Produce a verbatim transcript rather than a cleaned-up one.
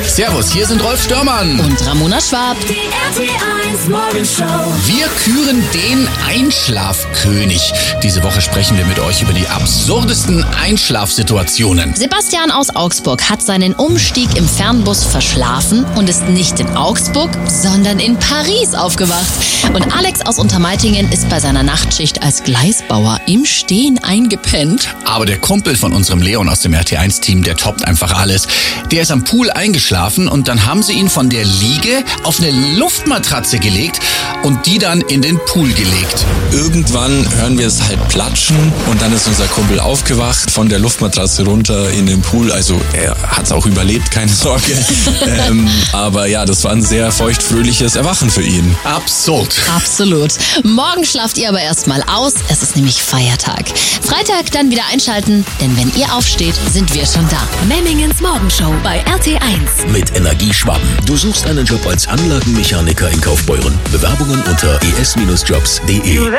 Servus, hier sind Rolf Störmann und Ramona Schwab. Die R T eins Morgenshow. Wir küren den Einschlafkönig. Diese Woche sprechen wir mit euch über die absurdesten Einschlafsituationen. Sebastian aus Augsburg hat seinen Umstieg im Fernbus verschlafen und ist nicht in Augsburg, sondern in Paris aufgewacht. Und Alex aus Untermeitingen ist bei seiner Nachtschicht als Gleisbauer im Stehen eingepennt. Aber der Kumpel von unserem Leon aus dem R T eins Team, der toppt einfach alles. Der ist am Pool eingeschlafen und dann haben sie ihn von der Liege auf eine Luftmatratze gelegt und die dann in den Pool gelegt. Irgendwann hören wir es halt platschen und dann ist unser Kumpel aufgewacht, von der Luftmatratze runter in den Pool. Also er hat es auch überlebt, keine Sorge. ähm, aber ja, das war ein sehr feuchtfröhliches Erwachen für ihn. Absurd. Absolut. Morgen schlaft ihr aber erstmal aus, es ist nämlich Feiertag. Freitag dann wieder einschalten, denn wenn ihr aufsteht, sind wir schon da. Memmingens Morgenshow bei R T eins. Mit Energieschwaben. Du suchst einen Job als Anlagenmechaniker in Kaufbeuren. Bewerbungen unter e s Bindestrich jobs punkt de.